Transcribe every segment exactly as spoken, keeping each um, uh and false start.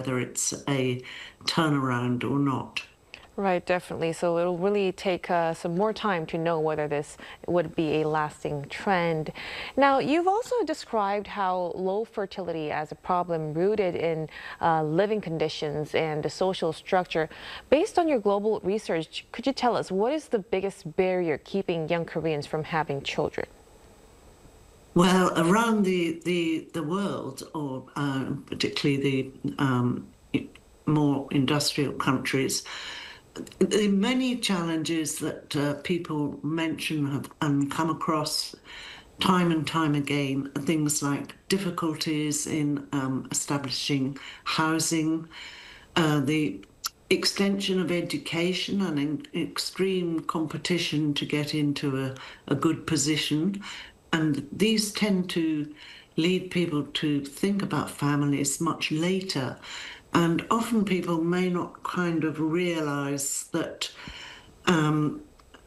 whether it's a turnaround or not. Right, definitely. So it'll really take uh, some more time to know whether this would be a lasting trend. Now, you've also described how low fertility as a problem rooted in uh, living conditions and the social structure. Based on your global research, could you tell us what is the biggest barrier keeping young Koreans from having children? Well, around the the the world, or uh, particularly the um, more industrial countries, the many challenges that uh, people mention have, and come across time and time again are things like difficulties in um, establishing housing, uh, the extension of education and in extreme competition to get into a, a good position. And these tend to lead people to think about families much later. And often people may not kind of realize that um,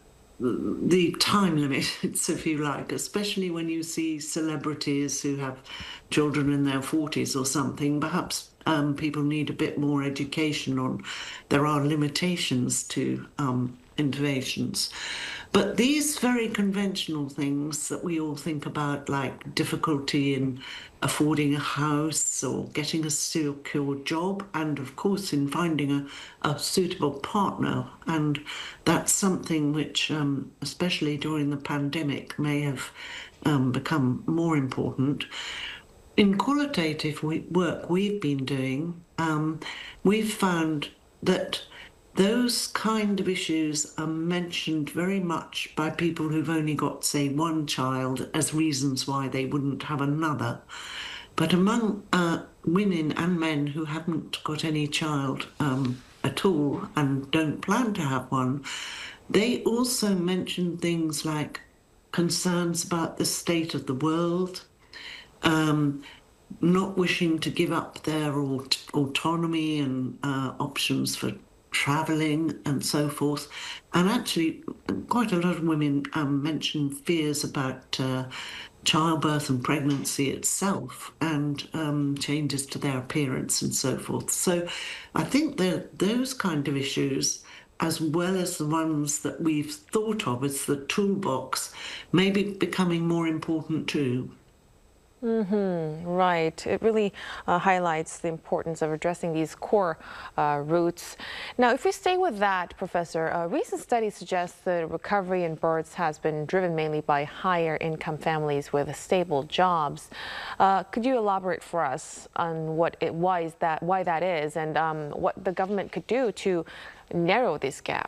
the time limits, if you like, especially when you see celebrities who have children in their forties or something. Perhaps um, people need a bit more education on there are limitations to um, interventions. But these very conventional things that we all think about, like difficulty in affording a house or getting a secure job, and of course in finding a, a suitable partner. And that's something which, um, especially during the pandemic, may have um, become more important. In qualitative work we've been doing, um, we've found that those kind of issues are mentioned very much by people who've only got, say, one child as reasons why they wouldn't have another. But among uh, women and men who haven't got any child um, at all and don't plan to have one, they also mention things like concerns about the state of the world, um, not wishing to give up their aut autonomy and uh, options for traveling and so forth. And actually, quite a lot of women um, mention fears about uh, childbirth and pregnancy itself and um, changes to their appearance and so forth. So I think that those kind of issues, as well as the ones that we've thought of as the toolbox, may be becoming more important too. Mm-hmm, right. It really uh, highlights the importance of addressing these core uh, roots. Now, if we stay with that, Professor, a recent study suggests the recovery in births has been driven mainly by higher income families with stable jobs. Uh, could you elaborate for us on what it, why is that, why that is, and um, what the government could do to narrow this gap?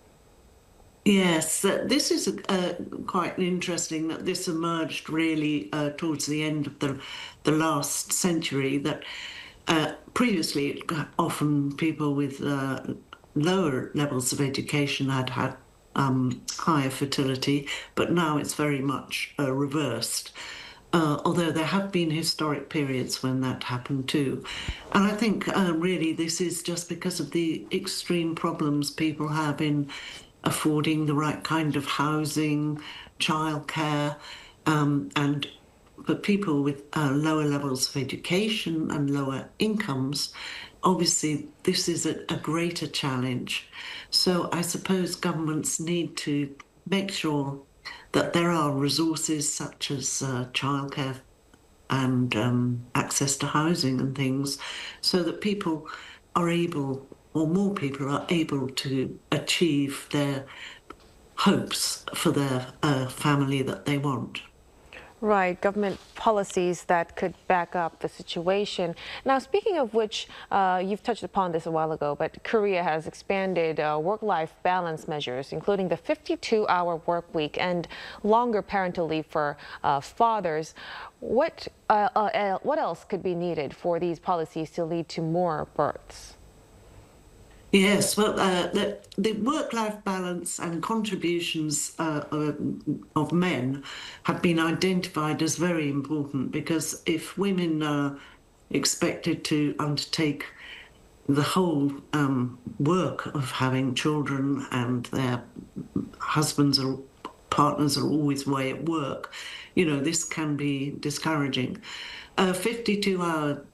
Yes, uh, this is uh, quite interesting that this emerged really uh, towards the end of the, the last century, that uh, previously often people with uh, lower levels of education had had um, higher fertility, but now it's very much uh, reversed. Uh, although there have been historic periods when that happened too. And I think uh, really this is just because of the extreme problems people have in affording the right kind of housing, childcare, um, and for people with uh, lower levels of education and lower incomes, obviously this is a, a greater challenge. So I suppose governments need to make sure that there are resources such as uh, childcare and um, access to housing and things, so that people are able, or more people are able to achieve their hopes for their uh, family that they want. Right, government policies that could back up the situation. Now, speaking of which, uh, you've touched upon this a while ago, but Korea has expanded uh, work-life balance measures, including the fifty-two hour work week and longer parental leave for uh, fathers. What, uh, uh, what else could be needed for these policies to lead to more births? Yes, well, uh, the, the work-life balance and contributions uh, of, of men have been identified as very important, because if women are expected to undertake the whole um, work of having children and their husbands or partners are always away at work, you know, this can be discouraging. A fifty-two hour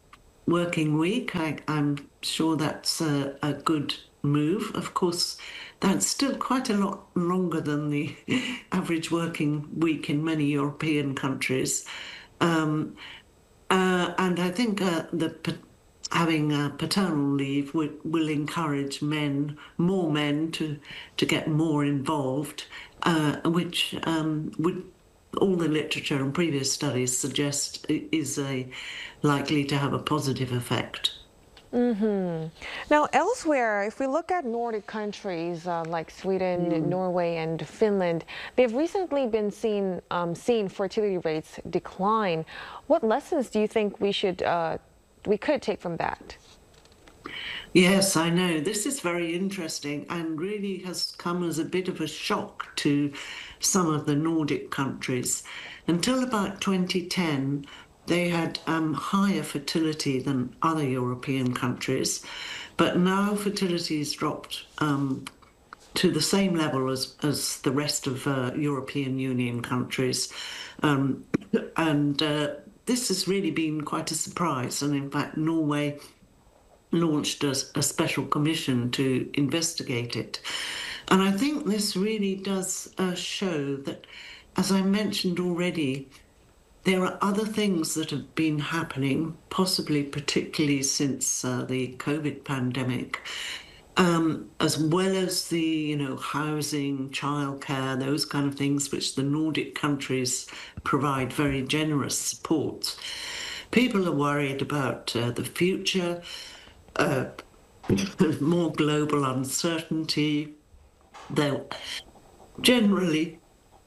working week. I, I'm sure that's a, a good move. Of course, that's still quite a lot longer than the average working week in many European countries. Um, uh, and I think uh, the having uh, paternal leave will, will encourage men, more men, to to get more involved, uh, which um, would all the literature and previous studies suggest is a likely to have a positive effect. Mm-hmm. Now, elsewhere, if we look at Nordic countries uh, like Sweden, mm. Norway, and Finland, they've recently been seen um, seen fertility rates decline. What lessons do you think we should uh, we could take from that? Yes, I know. This is very interesting and really has come as a bit of a shock to some of the Nordic countries. Until about twenty ten, they had um, higher fertility than other European countries, but now fertility has dropped um, to the same level as, as the rest of uh, European Union countries. Um, and uh, this has really been quite a surprise. And in fact, Norway launched a, a special commission to investigate it. And I think this really does uh, show that, as I mentioned already, there are other things that have been happening, possibly particularly since uh, the COVID pandemic, um, as well as the, you know, housing, childcare, those kind of things, which the Nordic countries provide very generous support. People are worried about uh, the future, uh, more global uncertainty. They're generally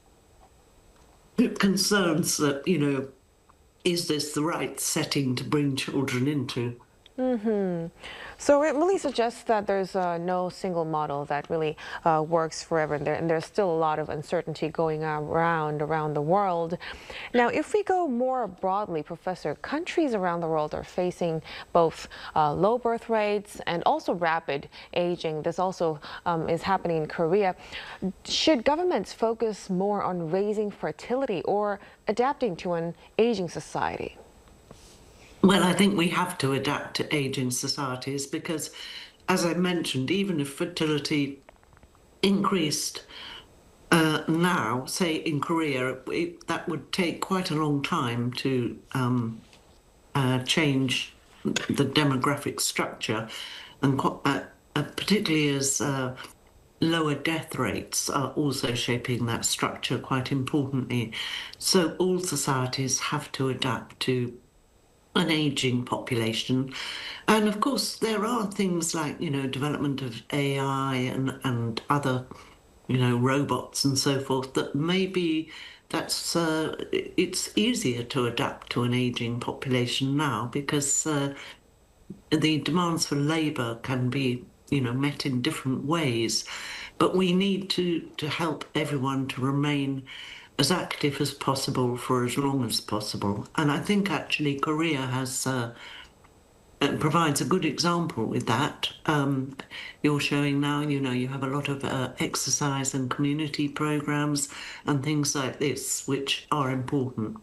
concerns that, you know, is this the right setting to bring children into? Mm-hmm. So it really suggests that there's uh, no single model that really uh, works forever, and, there, and there's still a lot of uncertainty going around around the world. Now, if we go more broadly, Professor, countries around the world are facing both uh, low birth rates and also rapid aging. This also um, is happening in Korea. Should governments focus more on raising fertility or adapting to an aging society? Well, I think we have to adapt to aging societies because, as I mentioned, even if fertility increased uh, now, say in Korea, it, that would take quite a long time to um, uh, change the demographic structure, and uh, uh, particularly as uh, lower death rates are also shaping that structure quite importantly. So all societies have to adapt to an aging population. And of course, there are things like, you know, development of A I and, and other, you know, robots and so forth that maybe that's, uh, it's easier to adapt to an aging population now because uh, the demands for labour can be, you know, met in different ways. But we need to, to help everyone to remain as active as possible for as long as possible. And I think actually Korea has uh, provides a good example with that. Um, you're showing now, you know, you have a lot of uh, exercise and community programs and things like this, which are important.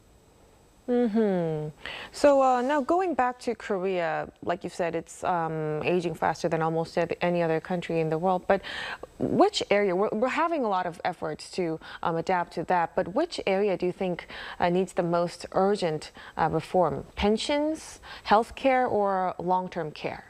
Mm-hmm. So uh, now going back to Korea, like you said, it's um, aging faster than almost any other country in the world. But which area, we're, we're having a lot of efforts to um, adapt to that, but which area do you think uh, needs the most urgent uh, reform? Pensions, healthcare, or long-term care?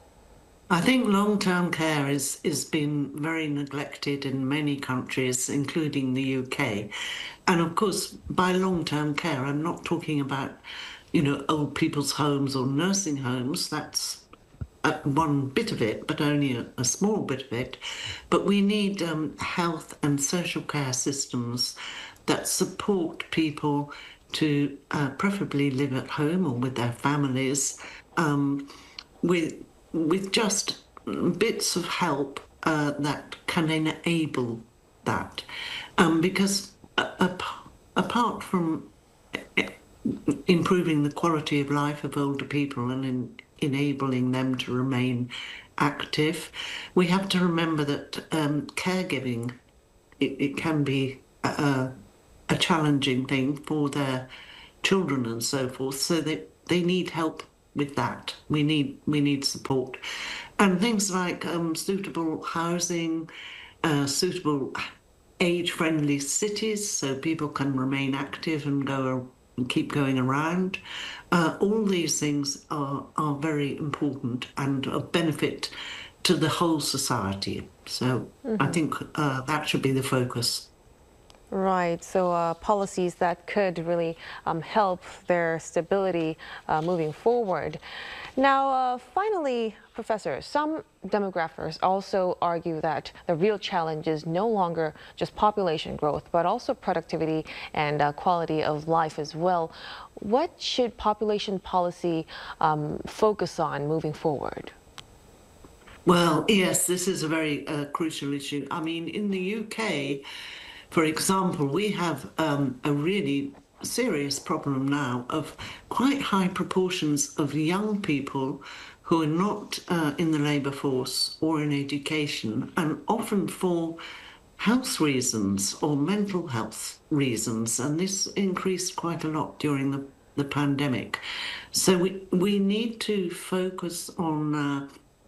I think long-term care is is been very neglected in many countries, including the U K. And of course, by long-term care, I'm not talking about, you know, old people's homes or nursing homes. That's one bit of it, but only a, a small bit of it. But we need um, health and social care systems that support people to uh, preferably live at home or with their families, um, with with just bits of help uh, that can enable that. Um, because uh, apart from improving the quality of life of older people and in enabling them to remain active, we have to remember that um, caregiving, it, it can be a, a challenging thing for their children and so forth, so that they need help with that. We need we need support, and things like um, suitable housing, uh, suitable age-friendly cities, so people can remain active and go and keep going around. Uh, all these things are are very important and a benefit to the whole society. So mm-hmm. I think uh, that should be the focus. Right, so uh, policies that could really um, help their stability uh, moving forward. Now, uh, finally, Professor, some demographers also argue that the real challenge is no longer just population growth, but also productivity and uh, quality of life as well. What should population policy um, focus on moving forward? Well, yes, this is a very uh, crucial issue. I mean, in the U K, for example, we have um, a really serious problem now of quite high proportions of young people who are not uh, in the labour force or in education, and often for health reasons or mental health reasons. And this increased quite a lot during the, the pandemic. So we, we need to focus on uh,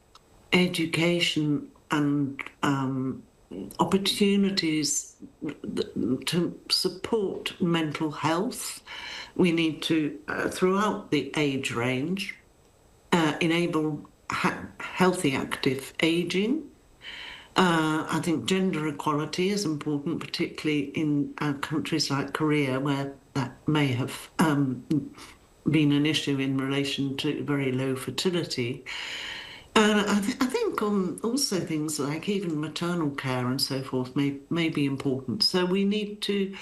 education and um, opportunities to support mental health. We need to, uh, throughout the age range, uh, enable ha healthy, active aging. Uh, I think gender equality is important, particularly in uh, countries like Korea, where that may have um, been an issue in relation to very low fertility. And I, th I think um, also things like even maternal care and so forth may, may be important. So we need to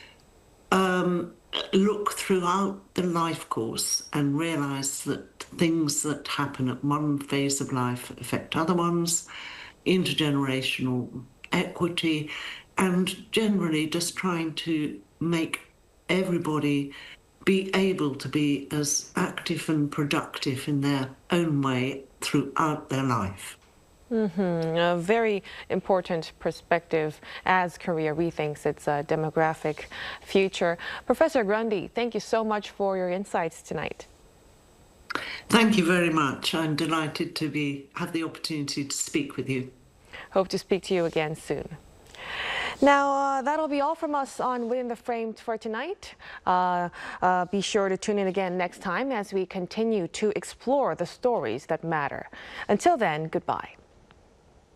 um, look throughout the life course and realise that things that happen at one phase of life affect other ones, intergenerational equity, and generally just trying to make everybody be able to be as active and productive in their own way throughout their life. Mm-hmm. A very important perspective as Korea rethinks its uh, demographic future. Professor Grundy, thank you so much for your insights tonight. Thank you very much. I'm delighted to be have the opportunity to speak with you. Hope to speak to you again soon. Now, uh, that'll be all from us on Within the Frame for tonight. Uh, uh, be sure to tune in again next time as we continue to explore the stories that matter. Until then, goodbye.